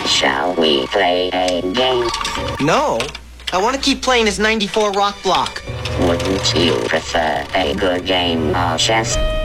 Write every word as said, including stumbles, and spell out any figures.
Shall we play a game? No. I want to keep playing this ninety-four rock block. Wouldn't you prefer a good game of chess?